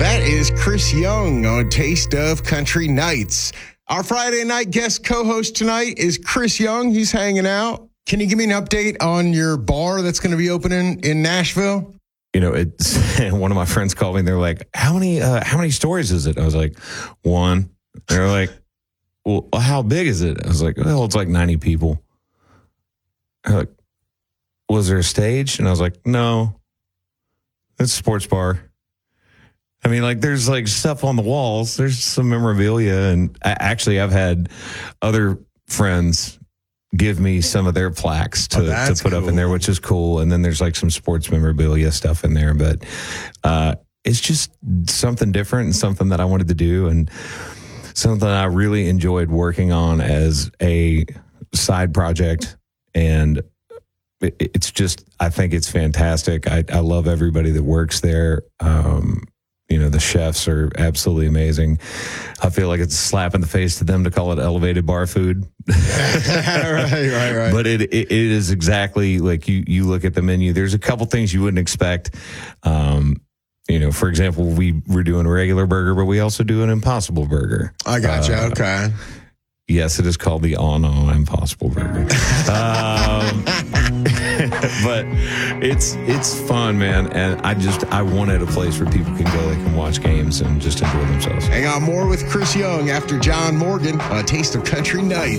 That is Chris Young on Taste of Country Nights. Our Friday night guest co-host tonight is Chris Young. He's hanging out. Can you give me an update on your bar that's going to be opening in Nashville? You know, it's one of my friends called me and they're like, how many stories is it? I was like, 1. They're like, well, how big is it? I was like, well, it's like 90 people. They're like, was there a stage? And I was like, no, it's a sports bar. I mean, like, there's like stuff on the walls. There's some memorabilia. And I've had other friends give me some of their plaques to put up in there, which is cool. And then there's like some sports memorabilia stuff in there. But it's just something different and something that I wanted to do and something I really enjoyed working on as a side project. And it's just, I think it's fantastic. I love everybody that works there. You know, the chefs are absolutely amazing. I feel like it's a slap in the face to them to call it elevated bar food. Right. But it is exactly like you look at the menu. There's a couple things you wouldn't expect. You know, for example, we're doing a regular burger, but we also do an Impossible Burger. I gotcha. Okay. Yes, it is called the Impossible Burger. But it's fun, man. And I wanted a place where people can go, they can watch games and just enjoy themselves. Hang on, more with Chris Young after John Morgan on A Taste of Country Nights.